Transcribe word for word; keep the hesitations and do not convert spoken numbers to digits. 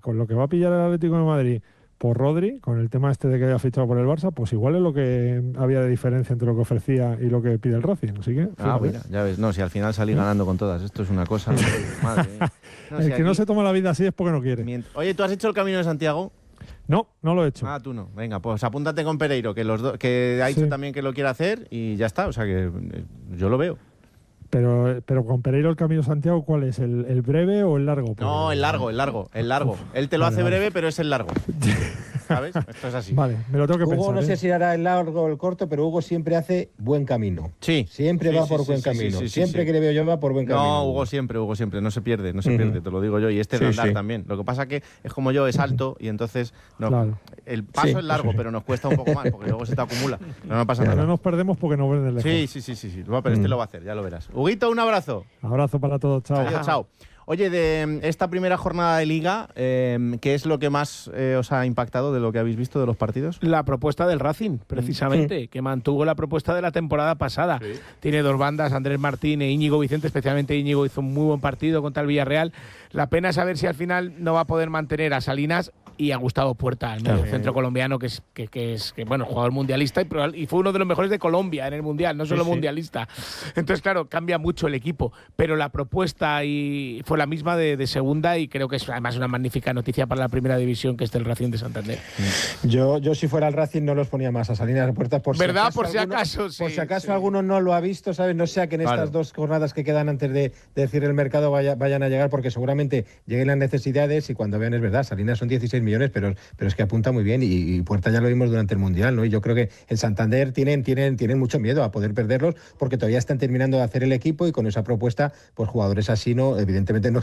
con lo que va a pillar el Atlético de Madrid por Rodri, con el tema este de que haya fichado por el Barça, pues igual es lo que había de diferencia entre lo que ofrecía y lo que pide el Racing. Así que, ah, mira, ya ves. No, si al final salí ganando con todas. Esto es una cosa. Madre mía. No, el si que aquí... no se toma la vida así es porque no quiere. Mient... Oye, ¿tú has hecho el Camino de Santiago? No, no lo he hecho. Ah, tú no. Venga, pues apúntate con Pereiro, que los do... que ha dicho sí. también que lo quiere hacer y ya está. O sea que yo lo veo. Pero, pero con Pereiro el Camino de Santiago, ¿cuál es? ¿El, el breve o el largo? Porque... No, el largo, el largo, el largo. Uf, Él te lo vale, hace breve, vale. pero es el largo. ¿Sabes? Esto es así. Vale, me lo tengo que Hugo pensar. no ¿eh? sé si hará el largo o el corto, pero Hugo siempre hace buen camino. Sí. Siempre sí, va sí, por sí, buen sí, camino. sí, sí, siempre sí. que le veo yo va por buen camino. No, Hugo siempre, Hugo siempre. No se pierde, no se uh-huh. pierde, te lo digo yo. Y este sí, de andar sí. también. Lo que pasa que es como yo, es alto y entonces no, claro. el paso sí, es largo, sí. pero nos cuesta un poco más porque luego se te acumula. Pero no pasa pero nada. No nos perdemos porque nos ven de lejos. Sí, sí, sí, sí, sí. Pero este mm. lo va a hacer, ya lo verás. Huguito, un abrazo. Abrazo para todos, chao. Adiós, chao. Oye, de esta primera jornada de Liga, eh, ¿qué es lo que más eh, os ha impactado de lo que habéis visto de los partidos? La propuesta del Racing, precisamente, sí. que mantuvo la propuesta de la temporada pasada. Sí. Tiene dos bandas, Andrés Martín e Íñigo Vicente, especialmente Íñigo hizo un muy buen partido contra el Villarreal. La pena es saber si al final no va a poder mantener a Salinas y a Gustavo Puerta, el medio centro colombiano, que es, que, que es que, bueno, jugador mundialista y, y fue uno de los mejores de Colombia en el Mundial, no solo sí, sí. mundialista. Entonces, claro, cambia mucho el equipo, pero la propuesta y fue la misma de, de segunda y creo que es además una magnífica noticia para la primera división, que es del Racing de Santander. Yo, yo si fuera el Racing no los ponía más a Salinas de Puerta por ¿verdad? Si por si alguno, acaso, sí. Por si acaso sí. alguno no lo ha visto, ¿sabes? No sea que en claro. estas dos jornadas que quedan antes de, de decir el mercado vaya, vayan a llegar, porque seguramente lleguen las necesidades y cuando vean es verdad, Salinas son dieciséis millones, pero, pero es que apunta muy bien y, y Puerta ya lo vimos durante el Mundial, ¿no? Y yo creo que en Santander tienen, tienen, tienen mucho miedo a poder perderlos porque todavía están terminando de hacer el equipo y con esa propuesta, pues jugadores así, no, evidentemente no